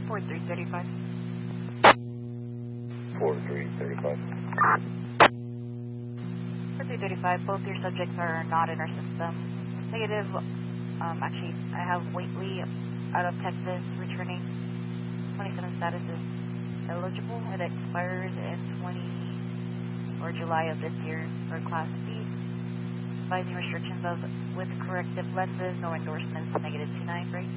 4335. 4335. 4335, both your subjects are not in our system. Negative, actually, I have Whately out of Texas returning. 27 status is eligible. It expires in July of this year for Class B. Advising restrictions of with corrective lenses, no endorsements, negative 29 break.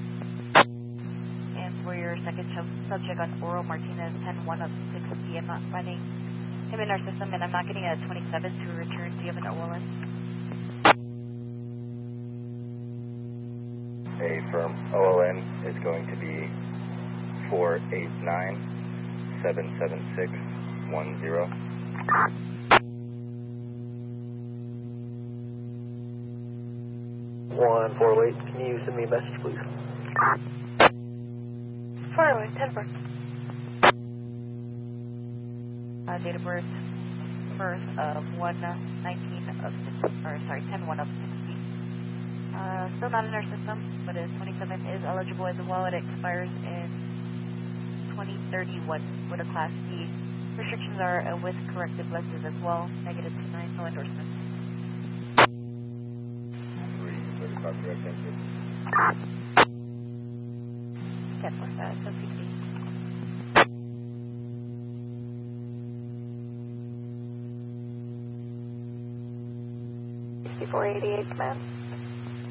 And for your second subject on Oro Martinez, 10-1 of 6 p.m. Not finding him in our system, and I'm not getting a 27 to return. Do you have an OLN? A firm OLN is going to be 489-77610. 148, can you send me a message, please? 408, 10-4. Date of birth, of 1/19 of 10-1 of 60. Still not in our system, but his 27 is eligible as well. It expires in 2031 with a Class D. Restrictions are with corrective lenses as well. Negative 29, no endorsements. 335 direct entry. 10-4, so 60. 6488, command.